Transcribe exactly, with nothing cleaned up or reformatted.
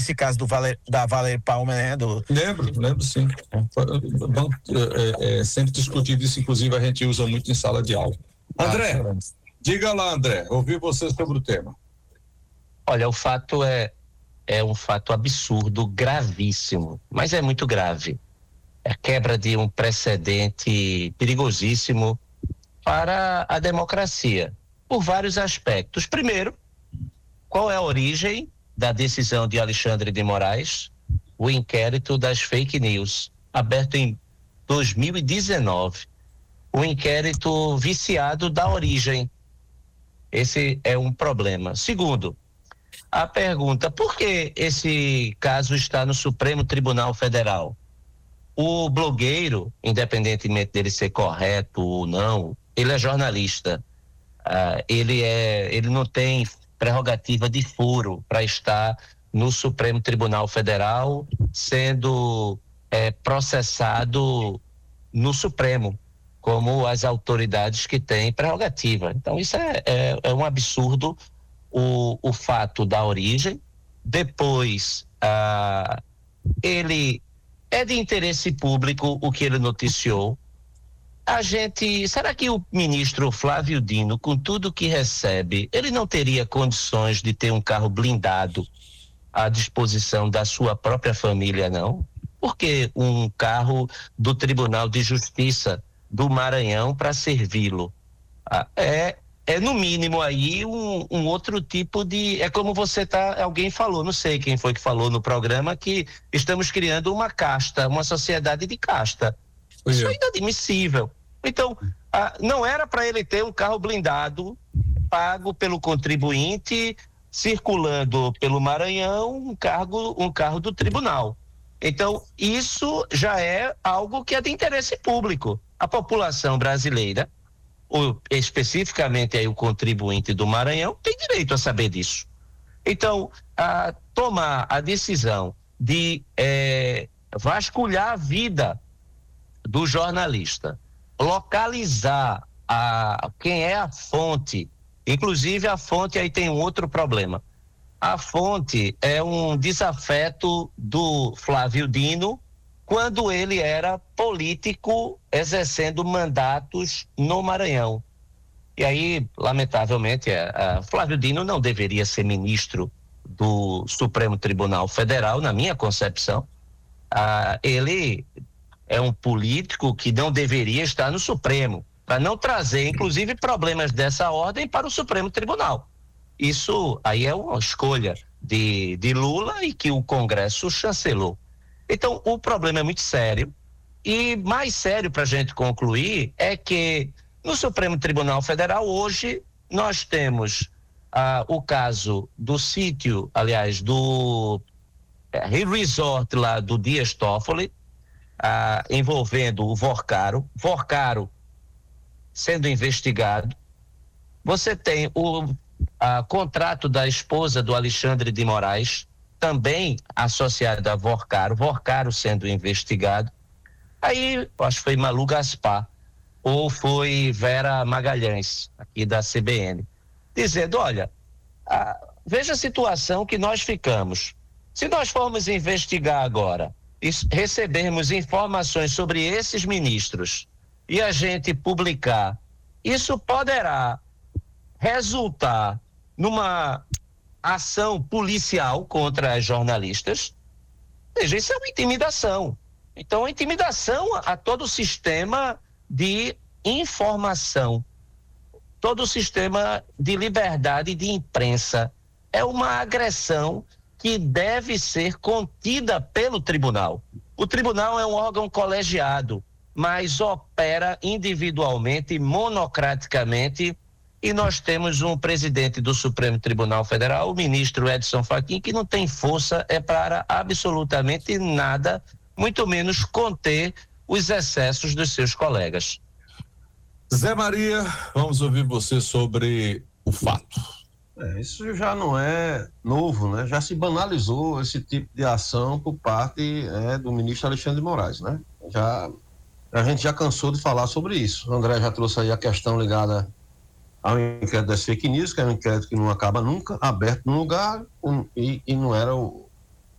esse caso do Valer, da Valéria Palmer, né? Do... Lembro, lembro sim. É, é, é sempre discutido isso, inclusive a gente usa muito em sala de aula. André, ah, diga lá, André, ouvi você sobre o tema. Olha, o fato é, é um fato absurdo, gravíssimo, mas é muito grave. É a quebra de um precedente perigosíssimo para a democracia, por vários aspectos. Primeiro, qual é a origem da decisão de Alexandre de Moraes? O inquérito das fake news, aberto em dois mil e dezenove. O inquérito viciado da origem. Esse é um problema. Segundo, a pergunta, por que esse caso está no Supremo Tribunal Federal? O blogueiro, independentemente dele ser correto ou não, ele é jornalista. Ah, ele, é, ele não tem prerrogativa de furo para estar no Supremo Tribunal Federal sendo é, processado no Supremo, como as autoridades que têm prerrogativa. Então isso é, é, é um absurdo, o, o fato da origem. Depois, ah, ele é de interesse público o que ele noticiou. A gente, será que o ministro Flávio Dino, com tudo que recebe, ele não teria condições de ter um carro blindado à disposição da sua própria família, não? Por que um carro do Tribunal de Justiça do Maranhão para servi-lo? Ah, é, é no mínimo aí um, um outro tipo de, é como você tá, alguém falou, não sei quem foi que falou no programa, que estamos criando uma casta, uma sociedade de casta. Isso é inadmissível. Então, ah, não era para ele ter um carro blindado, pago pelo contribuinte, circulando pelo Maranhão, um, cargo, um carro do tribunal. Então, isso já é algo que é de interesse público. A população brasileira, ou especificamente aí o contribuinte do Maranhão, tem direito a saber disso. Então, a tomar a decisão de eh, vasculhar a vida do jornalista, localizar a, quem é a fonte, inclusive a fonte aí tem um outro problema. A fonte é um desafeto do Flávio Dino quando ele era político exercendo mandatos no Maranhão. E aí, lamentavelmente, a, a Flávio Dino não deveria ser ministro do Supremo Tribunal Federal, na minha concepção. Ah, ele é um político que não deveria estar no Supremo, para não trazer, inclusive, problemas dessa ordem para o Supremo Tribunal. Isso aí é uma escolha de, de Lula e que o Congresso chancelou. Então, o problema é muito sério. E mais sério, para a gente concluir, é que no Supremo Tribunal Federal, hoje, nós temos ah, o caso do sítio, aliás, do é, resort lá do Dias Toffoli, Ah, envolvendo o Vorcaro, Vorcaro sendo investigado. Você tem o a, contrato da esposa do Alexandre de Moraes, também associado a Vorcaro, Vorcaro sendo investigado. Aí, acho que foi Malu Gaspar, ou foi Vera Magalhães, aqui da C B N, dizendo, olha, a, veja a situação que nós ficamos. Se nós formos investigar agora, recebermos informações sobre esses ministros e a gente publicar, isso poderá resultar numa ação policial contra as jornalistas. Veja, isso é uma intimidação. Então, a intimidação a todo o sistema de informação, todo o sistema de liberdade de imprensa. É uma agressão que deve ser contida pelo tribunal. O tribunal é um órgão colegiado, mas opera individualmente, monocraticamente, e nós temos um presidente do Supremo Tribunal Federal, o ministro Edson Fachin, que não tem força é para absolutamente nada, muito menos conter os excessos dos seus colegas. Zé Maria, vamos ouvir você sobre o fato. É, isso já não é novo, né? Já se banalizou esse tipo de ação por parte é, do ministro Alexandre de Moraes, né? Já, a gente já cansou de falar sobre isso. O André já trouxe aí a questão ligada ao inquérito das fake news, que é um inquérito que não acaba nunca, aberto num lugar, um, e, e não era o,